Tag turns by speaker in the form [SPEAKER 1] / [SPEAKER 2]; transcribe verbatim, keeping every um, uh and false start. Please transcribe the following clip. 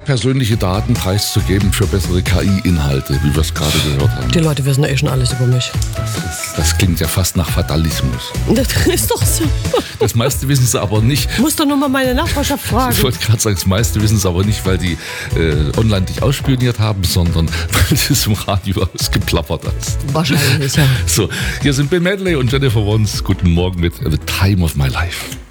[SPEAKER 1] persönliche Daten preiszugeben für bessere K I-Inhalte, wie wir es gerade gehört haben.
[SPEAKER 2] Die Leute wissen eh schon alles über mich.
[SPEAKER 1] Das, ist, das klingt ja fast nach Fatalismus.
[SPEAKER 2] Das ist doch so.
[SPEAKER 1] Das meiste wissen sie aber nicht.
[SPEAKER 2] Muss doch nur mal meine Nachbarschaft fragen.
[SPEAKER 1] Ich wollte gerade sagen, das meiste wissen sie aber nicht, weil die äh, online dich ausspioniert haben, sondern weil du es im Radio ausgeplappert hast.
[SPEAKER 2] Wahrscheinlich, ja.
[SPEAKER 1] So, hier sind Bill Medley und Jennifer Warnes. Guten Morgen mit The Time of My Life.